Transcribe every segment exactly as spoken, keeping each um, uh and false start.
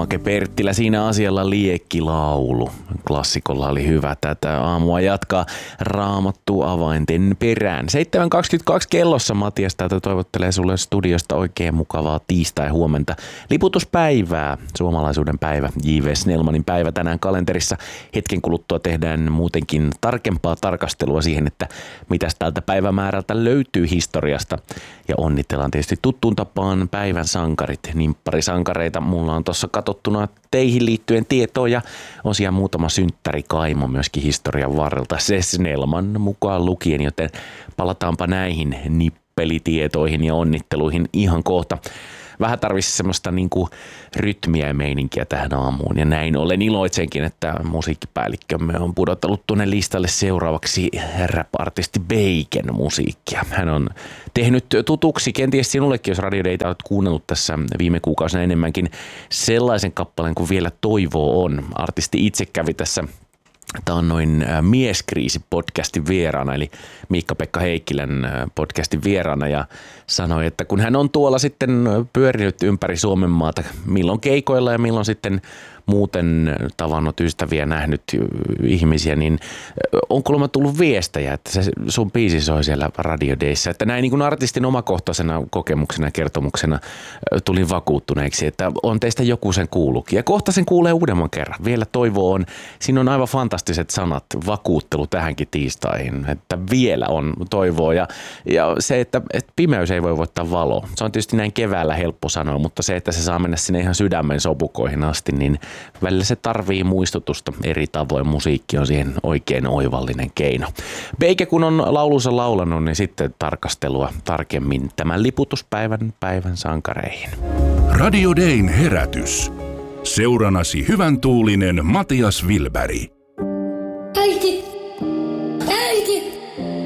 Ake Perttilä siinä asialla liekkilaulu. Klassikolla oli hyvä tätä aamua jatkaa Raamattu avainten perään. seitsemän kaksikymmentäkaksi kellossa Matias täältä toivottelee sulle studiosta oikein mukavaa tiistai-huomenta. Liputuspäivää, suomalaisuuden päivä, J V Snellmanin päivä tänään kalenterissa. Hetken kuluttua tehdään muutenkin tarkempaa tarkastelua siihen, että mitäs tältä päivämäärältä löytyy historiasta. Ja onnitellaan tietysti tuttuun tapaan päivän sankarit, nimpparisankareita. Mulla on tuossa katsottuna teihin liittyen tietoa ja osia muutama synttärikaimo myöskin historian varrelta. Se Snellman mukaan lukien, joten palataanpa näihin nippelitietoihin ja onnitteluihin ihan kohta. Vähän tarvitsisi semmoista niinku rytmiä ja meininkiä tähän aamuun ja näin ollen iloitsenkin, että musiikkipäällikkömme on pudotellut tuonne listalle seuraavaksi rap-artisti Bacon musiikkia. Hän on tehnyt tutuksi, kenties sinullekin, jos Radio Dayta olet kuunnellut tässä viime kuukausina enemmänkin, sellaisen kappaleen kuin Vielä toivoa on. Artisti itse kävi tässä Tämä on noin Mieskriisi-podcastin vieraana, eli Miikka-Pekka Heikkilän podcastin vieraana, ja sanoi, että kun hän on tuolla sitten pyörinyt ympäri Suomen maata, milloin keikoilla ja milloin sitten muuten tavannut ystäviä, nähnyt ihmisiä, niin on kuulemma tullut viestejä, että se sun biisi soi siellä Radio Dayssä. Että näin niin kuin artistin omakohtaisena kokemuksena ja kertomuksena tulin vakuuttuneeksi, että on teistä joku sen kuullukin. Ja kohta sen kuulee uudemman kerran. Vielä toivo on. Siinä on aivan fantastiset sanat, vakuuttelu tähänkin tiistaihin, että vielä on toivoa. Ja, ja se, että, että pimeys ei voi voittaa valoa. Se on tietysti näin keväällä helppo sanoa, mutta se, että se saa mennä sinne ihan sydämen sopukoihin asti, niin välillä se tarvii muistutusta eri tavoin. Musiikki on siihen oikein oivallinen keino. Beikä kun on laulunsa laulanut, niin sitten tarkastelua tarkemmin tämän liputuspäivän päivän sankareihin. Radio Dayn herätys. Seuranasi hyvän tuulinen Matias Wilberg. Äiti! Äiti!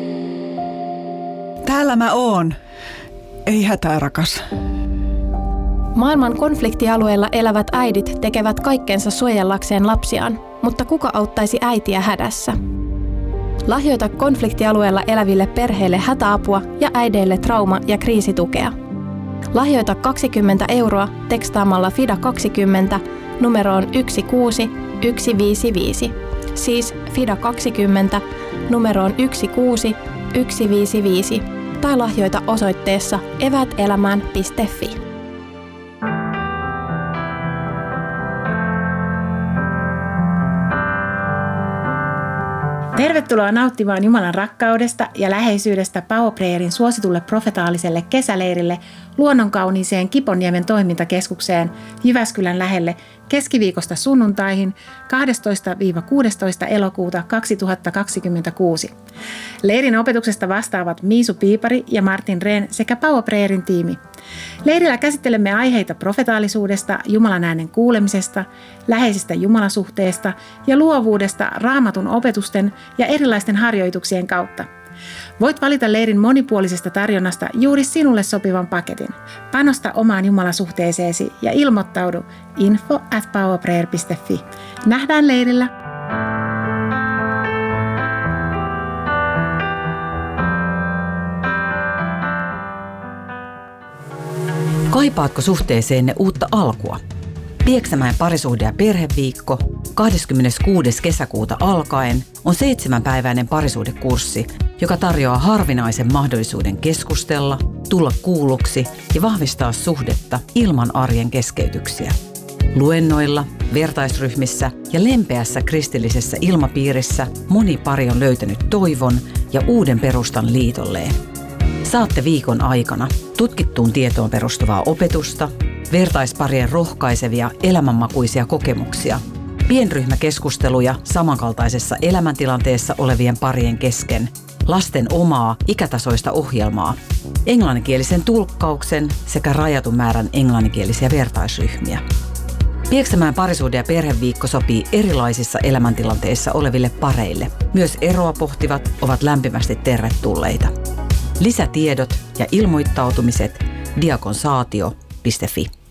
Täällä mä oon. Ei hätää, rakas. Maailman konfliktialueella elävät äidit tekevät kaikkensa suojellakseen lapsiaan, mutta kuka auttaisi äitiä hädässä? Lahjoita konfliktialueella eläville perheille hätäapua ja äideille trauma- ja kriisitukea. Lahjoita kaksikymmentä euroa tekstaamalla FIDA kaksikymmentä numeroon yksi kuusi yksi viisi viisi. Siis FIDA kaksikymmentä numeroon yksi kuusi yksi viisi viisi. Tai lahjoita osoitteessa evätelämään piste fi. Tervetuloa nauttimaan Jumalan rakkaudesta ja läheisyydestä Power Prayerin suositulle profetaaliselle kesäleirille luonnonkauniiseen Kiponniemen toimintakeskukseen Jyväskylän lähelle keskiviikosta sunnuntaihin kahdestoista kuudestoista elokuuta kaksituhattakaksikymmentäkuusi. Leirin opetuksesta vastaavat Miisu Piipari ja Martin Rehn sekä Power Prayerin tiimi. Leirillä käsittelemme aiheita profetaalisuudesta, Jumalan äänen kuulemisesta, läheisestä jumalasuhteesta ja luovuudesta Raamatun opetusten ja erilaisten harjoituksien kautta. Voit valita leirin monipuolisesta tarjonnasta juuri sinulle sopivan paketin. Panosta omaan jumalasuhteeseesi ja ilmoittaudu info at powerprayer piste fi. Nähdään leirillä! Kaipaatko suhteeseenne uutta alkua? Pieksämäen parisuhde- ja perheviikko kahdeskymmeneskuudes kesäkuuta alkaen on seitsemänpäiväinen parisuhdekurssi, joka tarjoaa harvinaisen mahdollisuuden keskustella, tulla kuulluksi ja vahvistaa suhdetta ilman arjen keskeytyksiä. Luennoilla, vertaisryhmissä ja lempeässä kristillisessä ilmapiirissä moni pari on löytänyt toivon ja uuden perustan liitolleen. Saatte viikon aikana tutkittuun tietoon perustuvaa opetusta, vertaisparien rohkaisevia elämänmakuisia kokemuksia, pienryhmäkeskusteluja samankaltaisessa elämäntilanteessa olevien parien kesken, lasten omaa ikätasoista ohjelmaa, englanninkielisen tulkkauksen sekä rajatun määrän englanninkielisiä vertaisryhmiä. Pieksämäen parisuhde- ja perheviikko sopii erilaisissa elämäntilanteissa oleville pareille. Myös eroa pohtivat ovat lämpimästi tervetulleita. Lisätiedot ja ilmoittautumiset diakonsaatio piste fi.